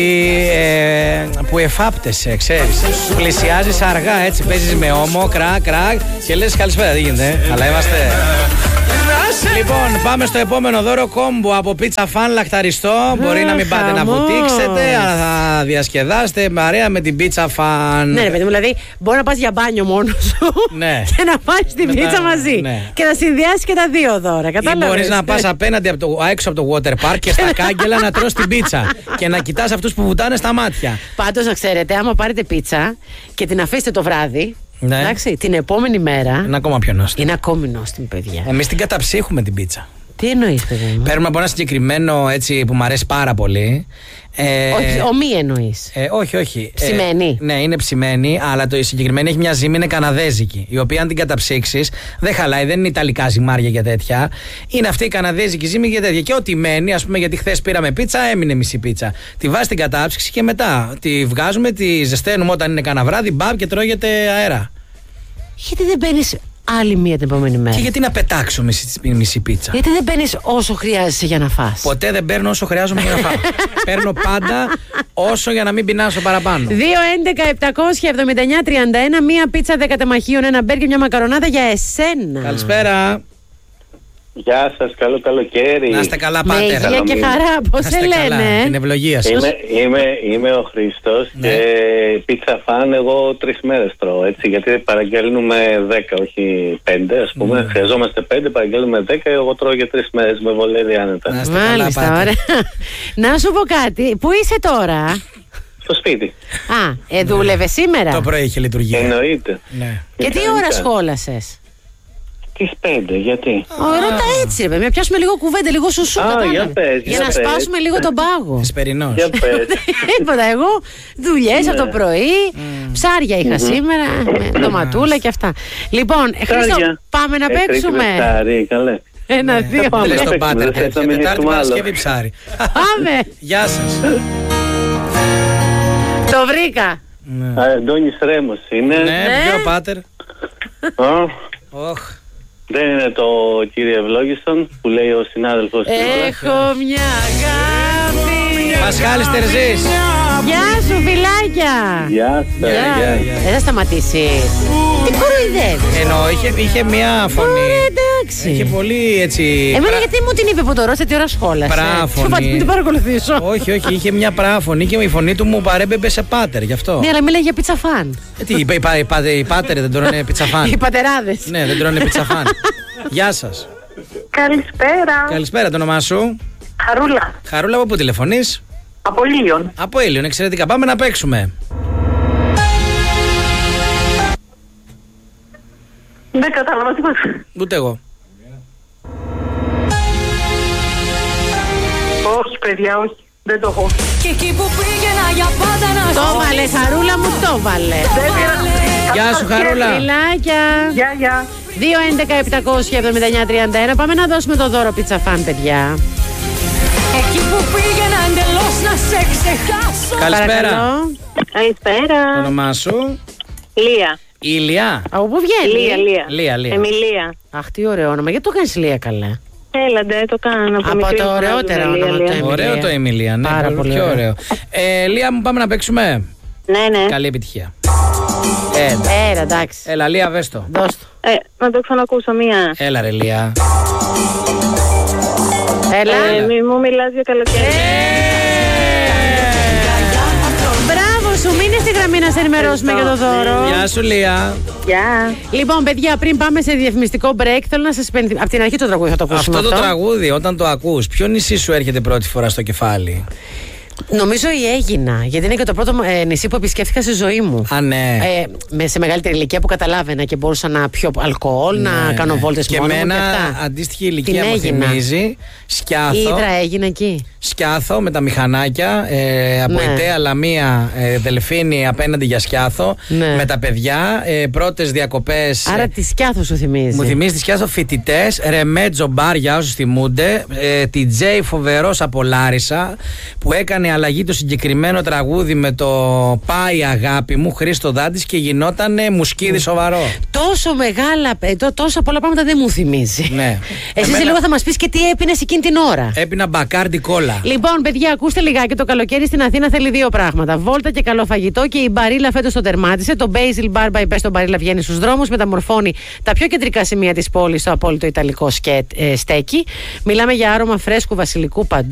Που εφάπτεσαι, ξέρεις. Πλησιάζεις αργά, έτσι, παίζεις με ώμο, κρακ και λες καλησπέρα, τι γίνεται, αλλά είμαστε. Λοιπόν, πάμε στο επόμενο δώρο, κόμπο από πίτσα φαν λαχταριστό. Μπορεί να μην πάτε να βουτήξετε, αλλά θα διασκεδάσετε παρέα με την πίτσα φαν. Ναι, ρε παιδί μου, δηλαδή μπορεί να πας για μπάνιο μόνος σου και να φάεις την πίτσα μαζί. Και να συνδυάσεις και τα δύο δώρα. Κατάλαβες. Ή μπορείς να πας απέναντι έξω από το water park και στα κάγκελα να τρως την πίτσα και να κοιτάς αυτούς που βουτάνε στα μάτια. Πάντως, να ξέρετε, άμα πάρετε πίτσα και την αφήσετε το βράδυ. Ναι. Εντάξει, την επόμενη μέρα. Είναι ακόμα πιο νόστιμη. Είναι ακόμη νόστιμη, παιδιά. Εμείς την καταψύχουμε την πίτσα. Τι εννοείς, παιδιά μου? Παίρνουμε από ένα συγκεκριμένο έτσι που μου αρέσει πάρα πολύ. Όχι, ομή εννοείς? Όχι. Ψημένη. Ναι, είναι ψημένη, αλλά το συγκεκριμένο έχει μια ζύμη, είναι καναδέζικη. Η οποία αν την καταψύξεις δεν χαλάει, δεν είναι ιταλικά ζυμάρια και τέτοια. Είναι αυτή η καναδέζικη ζύμη και τέτοια. Και ό,τι μένει, ας πούμε, γιατί χθες πήραμε πίτσα, έμεινε μισή πίτσα. Τη βάζει στην κατάψυξη και μετά τη βγάζουμε, τη ζεσταίνουμε όταν είναι κανένα βράδυ, μπαμ και τρώγεται αέρα. Γιατί δεν παίρνεις άλλη μία την επόμενη μέρα? Και γιατί να πετάξω μισή πίτσα? Γιατί δεν παίρνεις όσο χρειάζεσαι για να φας? Ποτέ δεν παίρνω όσο χρειάζομαι για να φάω. Παίρνω πάντα όσο για να μην πεινάσω παραπάνω. 2-11-779-31, μία πίτσα 10 τεμαχίων, ένα μπέργκερ, μια μακαρονάδα για εσένα. Καλησπέρα. Γεια σας, καλό καλοκαίρι. Να είστε καλά, πάτερ. Με υγεία και χαρά, πώς σε λένε? Την ευλογία σας. Είμαι ο Χρήστος και πίτσα φαν εγώ 3 μέρες τρώω, έτσι, γιατί παραγγέλνουμε 10, όχι 5, ας πούμε. Χρειαζόμαστε 5, παραγγέλνουμε 10, εγώ τρώω για 3 μέρες, με βολεύει άνετα. Μάλιστα, ωραία. Να σου πω κάτι, πού είσαι τώρα? Στο σπίτι. Δούλευε σήμερα? Το πρωί είχε λειτουργία. Εννοείται. Και τι ώρα σχόλασες? Τις 5, γιατί? Ρώτα έτσι, ρε παιδί, να πιάσουμε λίγο κουβέντα, λίγο σουσού. Για να σπάσουμε λίγο τον πάγο. Εσπερινός. Τίποτα, εγώ δουλειές από το πρωί, ψάρια είχα σήμερα, ντοματούλα και αυτά. Λοιπόν, Χρήστο, πάμε να παίξουμε. Ψάρι, καλέ. 1-2. Πάμε στον πάτερ. Τετάρτη Παρασκευή ψάρι. Πάμε. Γεια σας. Το βρήκα. Αντώνης Ρέμος είναι. Ναι, ποιο πάτερ? Δεν είναι το κύριε Ευλόγιστον που λέει ο συνάδελφος. Έχω μια αγάπη. Πασχάλης Τερζής. Γεια σου, φιλάκια. Γεια σας. Δεν θα σταματήσει. Τι κοροϊδεύεις? Εννοώ, είχε μια φωνή. Εντάξει. Είχε πολύ έτσι. Εμένα γιατί μου την είπε που το ρώτησε, τι ώρα σχόλασε? Πράφωνη. Σου είπα την παρακολουθήσω. Όχι, είχε μια πράφωνη και η φωνή του μου παρέμπεμπε σε πάτερ, γι' αυτό. Ναι, αλλά μίλαγε για πίτσα φαν. Τι, οι πάτερ δεν τρώνε πίτσα φαν? Οι πατεράδες. Ναι, δεν τρώνε πίτσα φαν. Γεια σας. Καλησπέρα. Καλησπέρα, το όνομά σου? Χαρούλα. Χαρούλα, από πού τηλεφωνείς? Από Ήλιον. Από Ήλιον, εξαιρετικά. Πάμε να παίξουμε. Δεν κατάλαβα τίποτα. Ούτε εγώ. Όχι, παιδιά, όχι. Δεν το έχω. Και εκεί που πήγαινα για πάντα να Το βάλε, Χαρούλα μου, το βάλε. Γεια σου, Χαρούλα. Φιλάκια. Γεια. 2-11-779-31. Πάμε να δώσουμε το δώρο πίτσα φαν, παιδιά. εκεί που πήγαινα εντελώς να σε ξεχάσω. Καλησπέρα. Καλησπέρα. Το όνομά σου? Λία. Ηλία. Από πού βγαίνει? Λία. Εμιλία. Αχ, τι ωραίο όνομα. Γιατί το κάνεις Λία, καλά? Έλαντε, το κάνω. Από το ωραιότερα όνομα το Εμιλία. Ωραίο το Εμιλία, ναι. Πάρα πολύ ωραίο. Λία μου, πάμε να παίξουμε. Ναι. Καλή επιτυχία. Έλα, εντάξει. Έλα, Λία, βες το. Δώσ' το. Να το ξανακούσω μία. Έλα ρε Λία. Έλα. Μη μου μιλάς για καλοκαίρι. Μπράβο σου, μείνε στη γραμμή να σε ενημερώσουμε για το δώρο. Γεια σου Λία. Γεια. Λοιπόν, παιδιά, πριν πάμε σε διαφημιστικό break, θέλω να σας υπενθυμίσω. Από την αρχή το τραγούδι θα το ακούσουμε. Αυτό το τραγούδι, όταν το ακούς, ποιο νησί σου έρχεται πρώτη φορά στο κεφάλι? Νομίζω η Αίγινα, γιατί είναι και το πρώτο νησί που επισκέφθηκα στη ζωή μου. Α, ναι. Σε μεγαλύτερη ηλικία που καταλάβαινα και μπορούσα να πιω αλκοόλ, να κάνω βόλτες μόνο μου. Και εμένα αντίστοιχη ηλικία μου θυμίζει. Σκιάθο. Ήδρα έγινε εκεί. Σκιάθο με τα μηχανάκια. Από Ιταία, Λαμία, Δελφίνη απέναντι για Σκιάθο. Ναι. Με τα παιδιά. Πρώτες διακοπές. Άρα τη Σκιάθο σου θυμίζει. Μου θυμίζει τη Σκιάθο, φοιτητές. Ρεμέτζο μπαρ για όσους θυμούνται. Τη Τζέι φοβερός από Λάρισα που έκανε έκανε αλλαγή το συγκεκριμένο τραγούδι με το «Πάει αγάπη μου» Χρήστο Δάντης και γινόταν μουσκίδι σοβαρό. Τόσο μεγάλα, τόσα πολλά πράγματα δεν μου θυμίζει. Ναι. Εσύ σε λίγο θα μας πεις και τι έπινες εκείνη την ώρα. Έπινα μπακάρντι κόλλα. Λοιπόν, παιδιά, ακούστε λιγάκι. Το καλοκαίρι στην Αθήνα θέλει δύο πράγματα. Βόλτα και καλό φαγητό, και η Μπαρίλα φέτος το τερμάτισε. Το Basil Bar by Best Μπαρίλα βγαίνει στους δρόμους, μεταμορφώνει τα πιο κεντρικά σημεία της πόλης στο απόλυτο ιταλικό στέκι. Μιλάμε για άρωμα φρέσκου βασιλικού παντού.